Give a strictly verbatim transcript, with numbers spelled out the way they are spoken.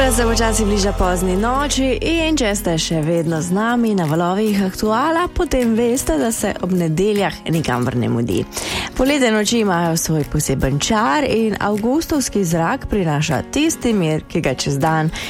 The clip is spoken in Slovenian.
Ura se počasi bliža pozni noči in če ste še vedno z nami na valovih Aktuala, potem veste, da se ob nedeljah nikamor ne mudi. Poletne noči imajo svoj poseben čar in avgustovski zrak prinaša tisti mir, ki ga čez dan